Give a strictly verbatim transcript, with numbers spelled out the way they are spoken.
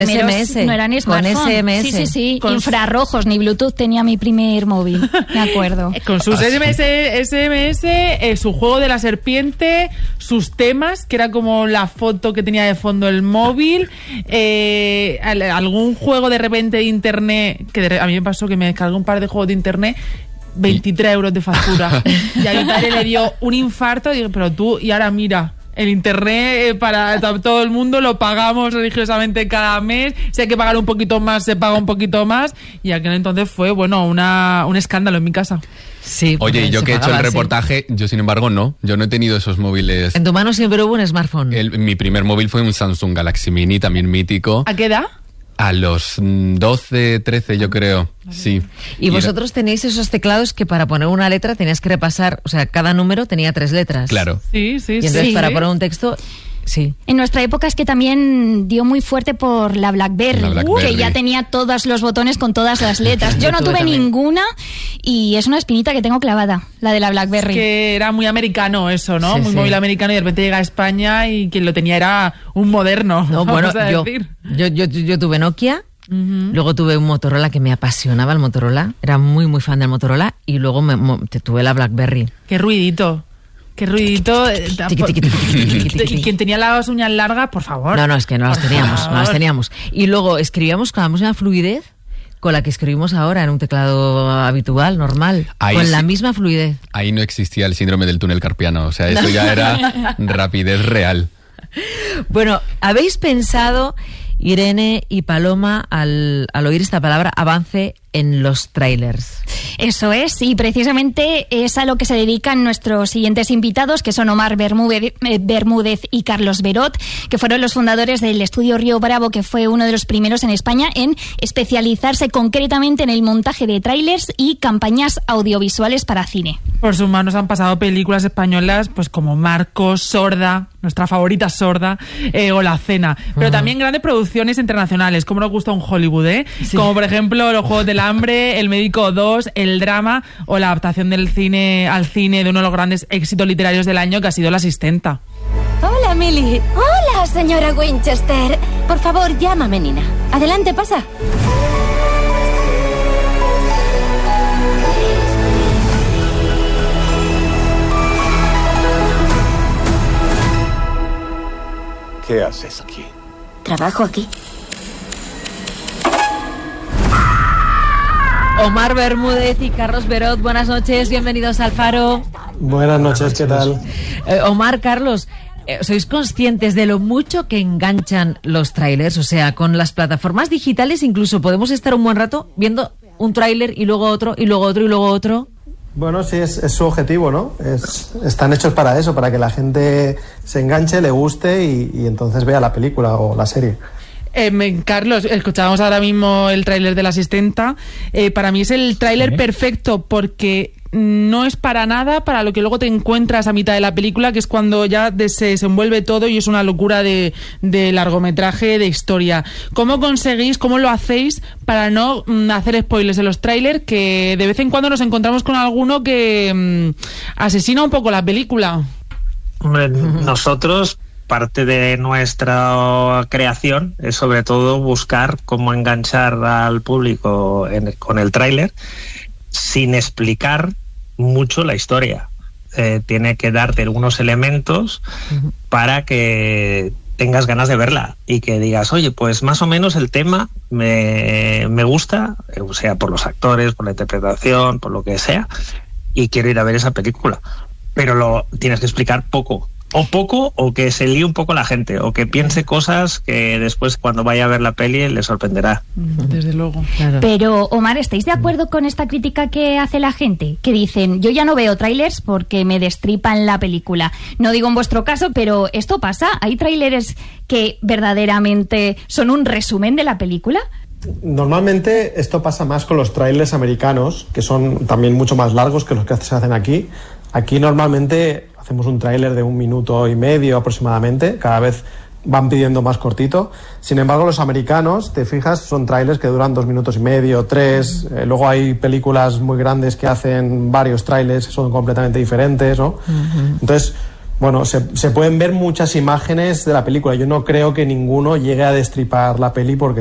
S M S. No eran smartphones. Con S M S. Sí, sí, sí. Con infrarrojos, ni Bluetooth tenía mi primer móvil. Me acuerdo. Con sus S M S, S M S eh, su juego de la serpiente, sus temas, que era como la foto que tenía de fondo el móvil, eh, algún juego de repente de internet, que de, a mí me pasó que me descargué un par de juegos de internet, veintitrés euros de factura. Y a mi padre le dio un infarto, y digo, pero tú, y ahora mira... El internet para todo el mundo lo pagamos religiosamente cada mes. Si hay que pagar un poquito más, se paga un poquito más. Y aquel entonces fue, bueno, una un escándalo en mi casa. Sí. Oye, y yo que he hecho el sí. reportaje, yo sin embargo no. Yo no he tenido esos móviles. En tu mano siempre hubo un smartphone. El, mi primer móvil fue un Samsung Galaxy Mini, también mítico. ¿A qué edad? A los doce, trece yo creo, sí. Y, y vosotros era... tenéis esos teclados que para poner una letra tenías que repasar, o sea, cada número tenía tres letras. Claro. Sí, sí, sí. Y entonces sí. para poner un texto... Sí. En nuestra época es que también dio muy fuerte por la BlackBerry, la BlackBerry. que ya tenía todos los botones con todas las letras. Yo no Yo tuve tuve ninguna y es una espinita que tengo clavada, la de la BlackBerry. Es que era muy americano eso, ¿no? Sí, muy sí. móvil americano, y de repente llega a España y quien lo tenía era un moderno. No, bueno, a yo, decir. yo, yo, yo tuve Nokia. Uh-huh. Luego tuve un Motorola que me apasionaba, el Motorola. Era muy, muy fan del Motorola. Y luego me, me, tuve la BlackBerry. Qué ruidito. Qué ruidito. Y quien tenía las uñas largas, por favor. No, no, es que no las por teníamos, favor. no las teníamos. Y luego escribíamos con la misma fluidez con la que escribimos ahora en un teclado habitual, normal. Ahí con sí. la misma fluidez. Ahí no existía el síndrome del túnel carpiano, o sea, eso ya era rapidez real. Bueno, ¿habéis pensado, Irene y Paloma, al, al oír esta palabra, avance en los trailers? Eso es, y precisamente es a lo que se dedican nuestros siguientes invitados, que son Omar Bermúdez, eh, Bermúdez y Carlos Berot, que fueron los fundadores del estudio Río Bravo, que fue uno de los primeros en España en especializarse concretamente en el montaje de trailers y campañas audiovisuales para cine. Por sus manos han pasado películas españolas pues como Marcos, Sorda, nuestra favorita Sorda, eh, o La Cena, pero uh-huh. también grandes producciones internacionales, como nos gusta un Hollywood, ¿eh? Sí. Como por ejemplo Los Juegos del Hambre, El Médico dos, El Drama, o la adaptación del cine al cine de uno de los grandes éxitos literarios del año, que ha sido La Asistenta. Hola, Millie. Hola, señora Winchester. Por favor, llámame Nina. Adelante, pasa. ¿Qué haces aquí? Trabajo aquí. Omar Bermúdez y Carlos Berot, buenas noches, bienvenidos al Faro. Buenas noches, ¿qué tal? Eh, Omar, Carlos, eh, ¿sois conscientes de lo mucho que enganchan los trailers? O sea, con las plataformas digitales incluso podemos estar un buen rato viendo un tráiler y luego otro, y luego otro, y luego otro. Bueno, sí, es, es su objetivo, ¿no? Es, están hechos para eso, para que la gente se enganche, le guste y, y entonces vea la película o la serie. Eh, me, Carlos, escuchábamos ahora mismo el tráiler de La Asistenta. Eh, para mí es el tráiler ¿Sí? perfecto, porque no es para nada para lo que luego te encuentras a mitad de la película, que es cuando ya de, se desenvuelve todo y es una locura de, de largometraje, de historia. ¿Cómo conseguís, cómo lo hacéis para no mm, hacer spoilers en los trailers, que de vez en cuando nos encontramos con alguno que mm, asesina un poco la película? Hombre, nosotros... Parte de nuestra creación es sobre todo buscar cómo enganchar al público en, con el tráiler sin explicar mucho la historia. Eh, tiene que darte algunos elementos uh-huh. para que tengas ganas de verla y que digas, oye, pues más o menos el tema me, me gusta, o sea, por los actores, por la interpretación, por lo que sea, y quiero ir a ver esa película. Pero lo tienes que explicar poco. O poco, o que se líe un poco la gente, o que piense cosas que después cuando vaya a ver la peli le sorprenderá. Desde luego. Claro. Pero, Omar, ¿estáis de acuerdo con esta crítica que hace la gente? Que dicen, yo ya no veo trailers porque me destripan la película. No digo en vuestro caso, pero ¿esto pasa? ¿Hay trailers que verdaderamente son un resumen de la película? Normalmente esto pasa más con los trailers americanos, que son también mucho más largos que los que se hacen aquí. Aquí normalmente hacemos un tráiler de un minuto y medio aproximadamente, cada vez van pidiendo más cortito. Sin embargo, los americanos, te fijas, son trailers que duran dos minutos y medio, tres. Eh, luego hay películas muy grandes que hacen varios trailers, son completamente diferentes, ¿no? Uh-huh. Entonces, bueno, se, se pueden ver muchas imágenes de la película. Yo no creo que ninguno llegue a destripar la peli porque